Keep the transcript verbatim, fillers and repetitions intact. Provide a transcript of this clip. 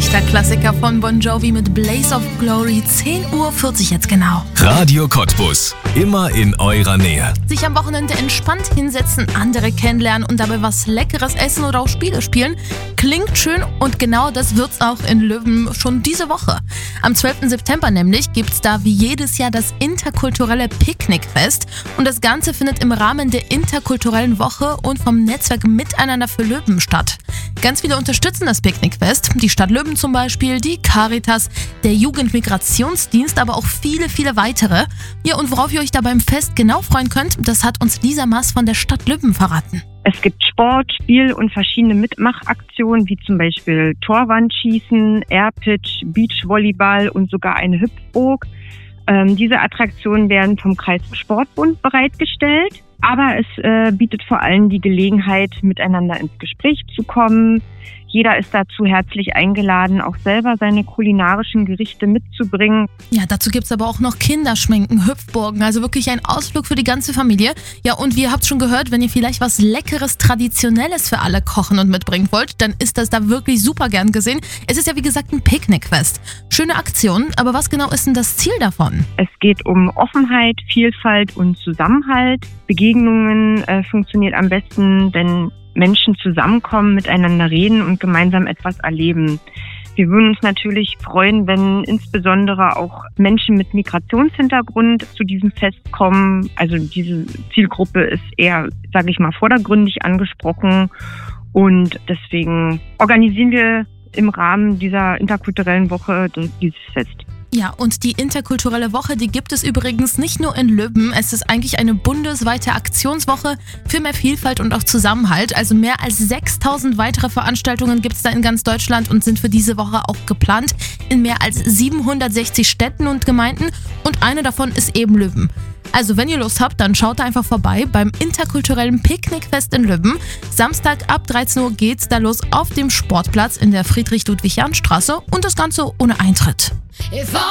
echter Klassiker von Bon Jovi mit Blaze of Glory. zehn Uhr vierzig jetzt genau. Radio Cottbus. Immer in eurer Nähe. Sich am Wochenende entspannt hinsetzen, andere kennenlernen und dabei was Leckeres essen oder auch Spiele spielen. Klingt schön und genau das wird's auch in Löwen schon diese Woche. Am zwölften September nämlich gibt's da wie jedes Jahr das interkulturelle Picknickfest. Und das Ganze findet im Rahmen der interkulturellen Woche und vom Netzwerk Miteinander für Löwen statt. Ganz viele unterstützen das Picknickfest. Die Stadt Löwen zum Beispiel, die Caritas, der Jugendmigrationsdienst, aber auch viele, viele weitere. Ja, und worauf ihr euch da beim Fest genau freuen könnt, das hat uns Lisa Maas von der Stadt Löwen verraten. Es gibt Sport, Spiel und verschiedene Mitmachaktionen, wie zum Beispiel Torwandschießen, Airpitch, Beachvolleyball und sogar eine Hüpfburg. Ähm, diese Attraktionen werden vom Kreissportbund bereitgestellt. Aber es äh, bietet vor allem die Gelegenheit, miteinander ins Gespräch zu kommen. Jeder ist dazu herzlich eingeladen, auch selber seine kulinarischen Gerichte mitzubringen. Ja, dazu gibt's aber auch noch Kinderschminken, Hüpfburgen, also wirklich ein Ausflug für die ganze Familie. Ja, und wie ihr habt schon gehört, wenn ihr vielleicht was Leckeres, Traditionelles für alle kochen und mitbringen wollt, dann ist das da wirklich super gern gesehen. Es ist ja wie gesagt ein Picknickfest. Schöne Aktion, aber was genau ist denn das Ziel davon? Es geht um Offenheit, Vielfalt und Zusammenhalt. Begegnungen äh, funktioniert am besten, wenn Menschen zusammenkommen, miteinander reden und gemeinsam etwas erleben. Wir würden uns natürlich freuen, wenn insbesondere auch Menschen mit Migrationshintergrund zu diesem Fest kommen. Also diese Zielgruppe ist eher, sage ich mal, vordergründig angesprochen. Und deswegen organisieren wir im Rahmen dieser interkulturellen Woche dieses Fest. Ja, und die interkulturelle Woche, die gibt es übrigens nicht nur in Löwen. Es ist eigentlich eine bundesweite Aktionswoche für mehr Vielfalt und auch Zusammenhalt. Also mehr als sechstausend weitere Veranstaltungen gibt es da in ganz Deutschland und sind für diese Woche auch geplant in mehr als siebenhundertsechzig Städten und Gemeinden. Und eine davon ist eben Löwen. Also wenn ihr Lust habt, dann schaut da einfach vorbei beim interkulturellen Picknickfest in Löwen. Samstag ab dreizehn Uhr geht's da los auf dem Sportplatz in der Friedrich-Ludwig-Jahn-Straße und das Ganze ohne Eintritt.